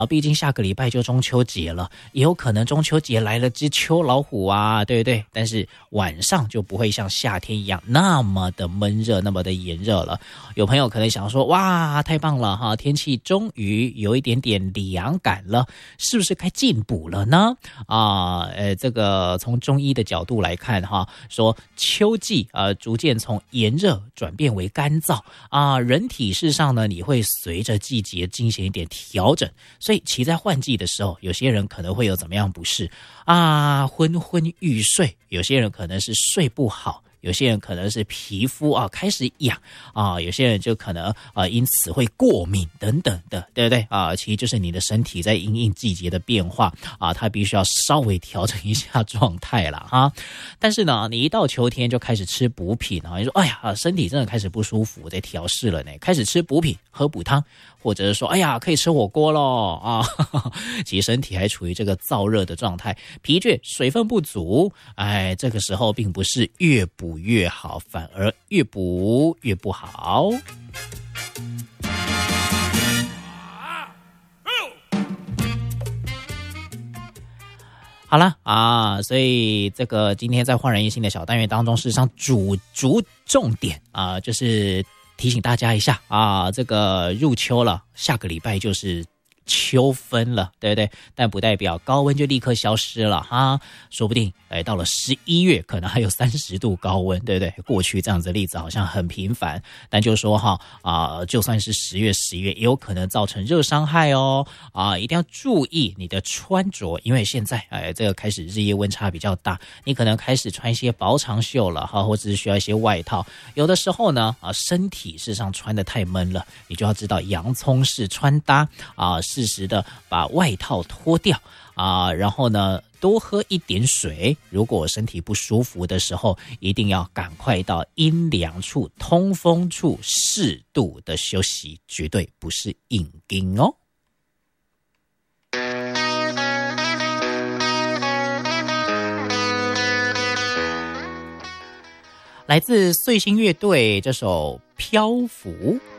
毕竟下个礼拜就中秋节了，也有可能中秋节来了只秋老虎啊，对不对？但是晚上就不会像夏天一样那么的闷热，那么的炎热了。有朋友可能想说，哇，太棒了哈，天气终于有一点点凉感了，是不是该进补了呢？这个从中医的角度来看哈，说秋季逐渐从炎热转变为干燥人体事实上呢，你会随着季节进行一点调整，所以其在换季的时候，有些人可能会有怎么样不适昏昏欲睡，有些人可能是睡不好，有些人可能是皮肤开始痒有些人就可能因此会过敏等等的，对不对其实就是你的身体在因应季节的变化它必须要稍微调整一下状态了哈。但是呢，你一到秋天就开始吃补品你说哎呀，身体真的开始不舒服，在调试了呢，开始吃补品，喝补汤，或者是说哎呀可以吃火锅咯其实身体还处于这个燥热的状态，疲倦，水分不足，这个时候并不是越补越好，反而越补越不好。好了所以这个今天在焕然一新的小单元当中，事实上主重点就是提醒大家一下这个入秋了，下个礼拜就是秋分了，对不对？但不代表高温就立刻消失了哈，说不定到了11月可能还有30度高温，对不对？过去这样子的例子好像很频繁，但就说就算是10月11月也有可能造成热伤害哦一定要注意你的穿着，因为现在这个开始日夜温差比较大，你可能开始穿一些薄长袖了或者是需要一些外套，有的时候呢身体事实上穿得太闷了，你就要知道洋葱式穿搭适时的把外套脱掉然后呢多喝一点水，如果身体不舒服的时候，一定要赶快到阴凉处、通风处适度的休息，绝对不是硬筋哦。来自碎星乐队这首《漂浮》。